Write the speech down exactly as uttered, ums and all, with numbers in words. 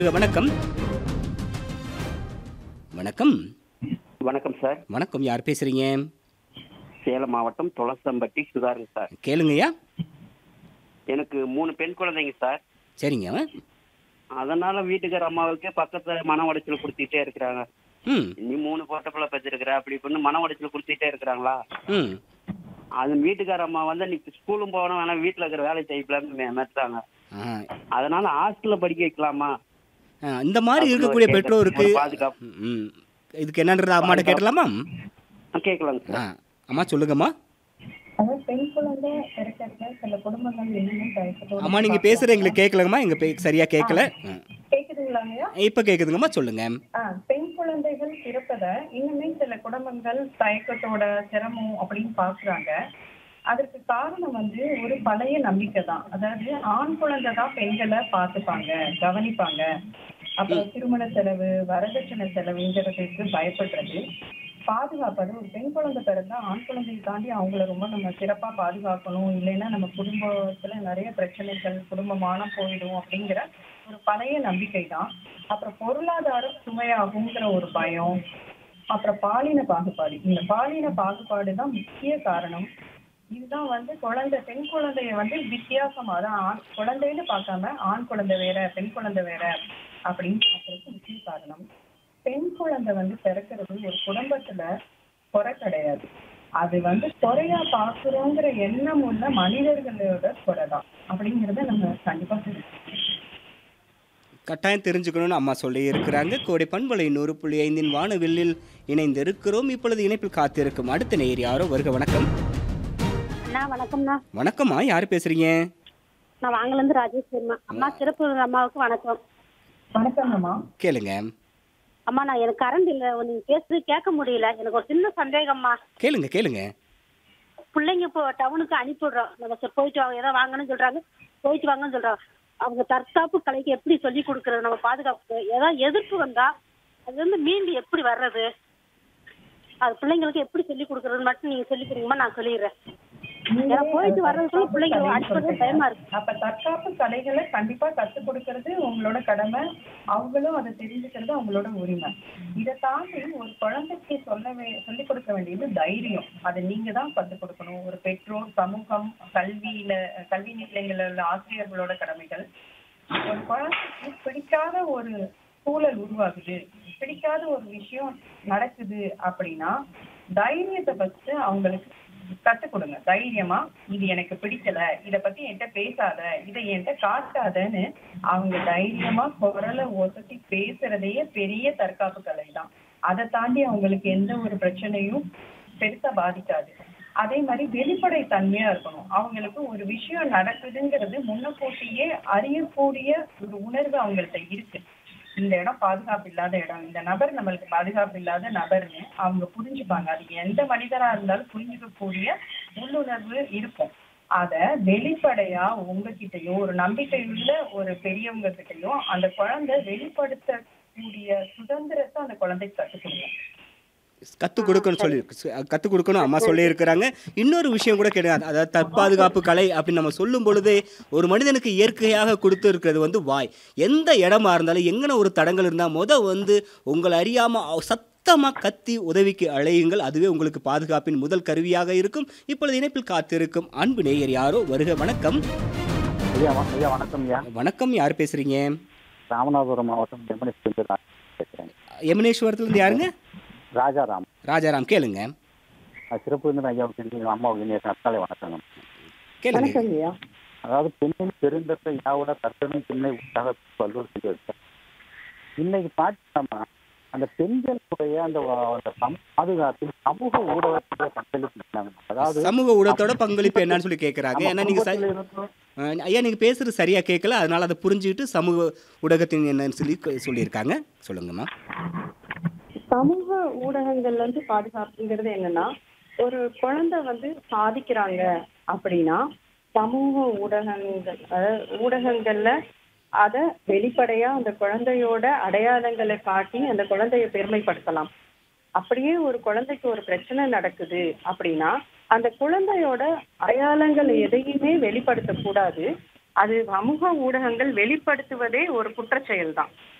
வணக்கம். வணக்கம். வணக்கம் சார். வணக்கம். யார் பேசுறீங்க? சேலம் மாவட்டம் துளசம்பட்டி சுதாருங்க சார். கேளுங்கய்யா. எனக்கு மூணு பெண் குழந்தைங்க சார். சரிங்க. அதனால வீட்டுக்கார அம்மாவுக்கு பக்கத்துல மன உடைச்சல் கொடுத்துட்டே இருக்கிறாங்க. ம். நீ மூணு பொட்ட பிள்ளை பெற்றிருக்கிற அப்படி இப்படின்னு மன உடைச்சல் கொடுத்துட்டே இருக்கிறாங்களா? ம். அது வீட்டுக்கார அம்மா வந்து நீ ஸ்கூலும் போகணும் வேணா வீட்டுல இருக்கிற வேலை செய்யலாம்னு மெத்தாங்க. ஆ, அதனால ஹாஸ்டல்ல படிக்க வைக்கலாமா? ஆ, இந்த மாதிரி அப்படி ஒரு இருக்கக்கூடிய கேட்க- பெற்றோருக்கு ஒரு பாதுகாப்பு ம், இதுக்கு என்னன்றத அம்மாட்ட கேட்டலாமா? கேட்கலாங்க ஆ, சார். அம்மா சொல்லுங்கம்மா. அதாவது பெண் குழந்தை பிறக்கறதுல சில குடும்பங்கள் இன்னும் தயக்கத்தோட அம்மா நீங்க பேசுற பார்க்கறாங்க. எங்களுக்கு கேட்கலங்கம்மா. எங்க பே- சரியா கேட்கல. ஆ, கேக்குதுங்களாங்கய்யா? இப்ப கேக்குதுங்கம்மா. சொல்லுங்க. ஆ, பெண் குழந்தைகள் பிறப்பத இன்னுமே சில குடும்பங்கள் தயக்கத்தோட சிரமம் அப்படின்னு பாக்குறாங்க. அதற்கு காரணம் வந்து ஒரு பழைய நம்பிக்கை தான். அதாவது ஆண் குழந்தை தான் பெண்களை பார்த்துப்பாங்க, கவனிப்பாங்க. அப்புறம் திருமண செலவு, வரதட்சணை செலவுங்கிறதுக்கு பயப்படுறது, பாதுகாப்பது. ஒரு பெண் குழந்தை பிறந்தா ஆண் குழந்தையை தாண்டி அவங்கள ரொம்ப நம்ம சிறப்பா பாதுகாக்கணும், இல்லைன்னா நம்ம குடும்பத்துல நிறைய பிரச்சனைகள், குடும்பமானம் போயிடும் அப்படிங்கிற ஒரு பழைய நம்பிக்கை தான். அப்புறம் பொருளாதாரம் சுமையாகுங்கிற ஒரு பயம், அப்புறம் பாலின பாகுபாடு. இந்த பாலின பாகுபாடு தான் முக்கிய காரணம். இதுதான் வந்து குழந்தை பெண் குழந்தைய வந்து வித்தியாசமா தான் ஆண் குழந்தைன்னு பார்க்காம ஆண் குழந்தை வேற பெண் குழந்தை வேற அப்படின்னு பார்க்கறதுக்கு முக்கிய காரணம். பெண் குழந்தை வந்து பிறக்கிறது ஒரு குடும்பத்துல குறை கிடையாது. அது வந்து குறையா பாக்குறோங்கிற எண்ணம் உள்ள மனிதர்களோட குறை தான் அப்படிங்கறத நம்ம கண்டிப்பா தெரிஞ்சுக்கணும். கட்டாயம் தெரிஞ்சுக்கணும்னு அம்மா சொல்லி இருக்கிறாங்க. கோடை பண்பலை நூறு புள்ளி ஐந்தின் வானவில்லில் இணைந்திருக்கிறோம். இப்பொழுது இணைப்பில் காத்திருக்கும் அடுத்த நேயர் யாரோ. வருக. வணக்கம். அண்ணா வணக்கம்ண்ணா. வணக்கம்மா. யார் பேசுறீங்க? நான் வாங்கலேருந்து ராஜேஸ்வரிம்மா. அம்மா சிறப்பு அம்மாவுக்கு வணக்கம். வணக்கம் அம்மா. கேளுங்க. அம்மா நான் எனக்கு கரண்ட் இல்லை, நீங்கள் பேசுறது கேட்க முடியல. எனக்கு ஒரு சின்ன சந்தேகம்மா. கேளுங்க கேளுங்க. பிள்ளைங்க இப்போ டவுனுக்கு அனுப்பிவிடுறோம். நம்ம சரி போயிட்டு வாங்க, ஏதோ வாங்கணும்னு சொல்கிறாங்க, போயிட்டு வாங்கன்னு சொல்கிறாங்க. அவங்க தற்காப்பு கலைக்கு எப்படி சொல்லி கொடுக்குறது, நம்ம பாதுகாப்பு ஏதாவது எதிர்ப்பு வந்தால் அது வந்து மீண்டு எப்படி வர்றது, அது பிள்ளைங்களுக்கு எப்படி சொல்லி கொடுக்குறதுன்னு மட்டும் நீங்கள் சொல்லி கொடுங்கம்மா. நான் சொல்லிடுறேன். ஏன்னா போயிட்டு வர்றதுக்குள்ள பிள்ளைங்க அடிப்பது பயமா இருக்கு. அப்ப தற்காப்பு கலைகளை கண்டிப்பா கத்துக் கொடுக்கறது உங்களோட கடமை. அவங்களும் அதை தெரிஞ்சுக்கிறது அவங்களோட உரிமை. இதை தாண்டி ஒரு குழந்தைக்கு சொல்ல வே சொல்லிக் கொடுக்க வேண்டியது தைரியம். அதை நீங்க தான் கத்துக் கொடுக்கணும். ஒரு பெற்றோர், சமூகம், கல்வியில கல்வி நிலையங்களில் உள்ள ஆசிரியர்களோட கடமைகள். ஒரு குழந்தைக்கு பிடிக்காத ஒரு சூழல் உருவாகுது, பிடிக்காத ஒரு விஷயம் நடக்குது அப்படின்னா தைரியத்தை ஃபர்ஸ்ட் அவங்களுக்கு கத்துக் கொடுங்க. தைரியமா இது எனக்கு பிடிக்கல, இத பத்தி என்கிட்ட பேசாத, இதை என்கிட்ட காட்டாதன்னு அவங்க தைரியமா குரலை ஒசத்தி பேசுறதையே பெரிய தற்காப்பு கலை தான். அதை தாண்டி அவங்களுக்கு எந்த ஒரு பிரச்சனையும் பெருசா பாதிக்காது. அதே மாதிரி வெளிப்படை தன்மையா இருக்கணும். அவங்களுக்கு ஒரு விஷயம் நடக்குதுங்கிறது முன்னக்கூட்டியே அறியக்கூடிய ஒரு உணர்வு அவங்கள்ட்ட இருக்கு. இந்த இடம் பாதுகாப்பு இல்லாத இடம், இந்த நபர் நம்மளுக்கு பாதுகாப்பு இல்லாத நபர்னு அவங்க புரிஞ்சுப்பாங்க. அது எந்த மனிதரா இருந்தாலும் புரிஞ்சுக்கக்கூடிய உள்ளுணர்வு இருக்கும். அத வெளிப்படையா உங்ககிட்டயோ ஒரு நம்பிக்கையுள்ள ஒரு பெரியவங்க கிட்டயோ அந்த குழந்தை வெளிப்படுத்தக்கூடிய சுதந்திரத்தை அந்த குழந்தைக்கு கற்றுக் கொடுங்க. கற்றுக் கொடுக்கணும் சொல்லி கற்றுக் கொடுக்கணும் அம்மா சொல்லி இருக்கிறாங்க. இன்னொரு விஷயம் கூட கிடையாது. அதாவது தற்பாதுகாப்பு கலை அப்படின்னு நம்ம சொல்லும் பொழுதே ஒரு மனிதனுக்கு இயற்கையாக கொடுத்து இருக்கிறது வந்து வாய். எந்த இடமா இருந்தாலும் எங்கன ஒரு தடங்கள் இருந்தால் முத வந்து உங்களை அறியாமல் சத்தமாக கத்தி உதவிக்கு அழையுங்கள். அதுவே உங்களுக்கு பாதுகாப்பின் முதல் கருவியாக இருக்கும். இப்பொழுது இணைப்பில் காத்திருக்கும் அன்பு நேயர் யாரோ. வருக. வணக்கம். ஐயா வ- ஐயா வணக்கம் ஐயா. வணக்கம். யார் பேசுறீங்க? ராமநாதபுரம் மாவட்டம் எமனேஸ்வரத்துல நான் பேசுறேன். எமனேஸ்வரத்துலேருந்து யாருங்க? ராஜாராம். ராஜாராம். கேளுங்க நான் சிறப்பு வந்து ஐயாவுக்கு தெரிஞ்சு அம்மாவுக்கு இனிய நற்காலை வணக்கங்க. கேளுங்க. வணக்கங்கய்யா. அதாவது பெண்ணின் பெருந்தத்தை யாவோட கர்த்தனும் பெண்ணை உற்சாக வள்ளுவர் சொல்லி வச்சார். இன்னைக்கு பார்த்தோம்னா அந்த பெண்களுடைய அந்த வ- அந்த சம- பாதுகாப்பில் சமூக ஊடகத்துடைய பங்களிப்பு என்னங்க? அதாவது சமூக ஊடகத்தோட பங்களிப்பு என்னன்னு சொல்லி கேட்குறாங்க. நம்ம ஏன்னா நீங்கள் ச குடும்பத்துல இருந்து அஹ் ஐயா நீங்கள் பேசுகிறது சரியாக கேட்கல. அதனால் அதை புரிஞ்சுக்கிட்டு சமூக ஊடகத்தின் என்னன்னு சொல்லி க- சொல்லியிருக்காங்க. சொல்லுங்கம்மா. சமூக ஊடகங்கள்ல இருந்து பாதுகாப்புங்கிறது என்னன்னா, ஒரு குழந்தை வந்து சாதிக்கிறாங்க அப்படின்னா சமூக ஊடகங்கள் அதாவது ஊடகங்கள்ல அதை வெளிப்படையா அந்த குழந்தையோட அடையாளங்களை காட்டி அந்த குழந்தைய பெருமைப்படுத்தலாம். அப்படியே ஒரு குழந்தைக்கு ஒரு பிரச்சனை நடக்குது அப்படின்னா அந்த குழந்தையோட அடையாளங்கள் எதையுமே வெளிப்படுத்தக்கூடாது. அது சமூக ஊடகங்கள் வெளிப்படுத்துவதே ஒரு குற்றச்செயல் தான்.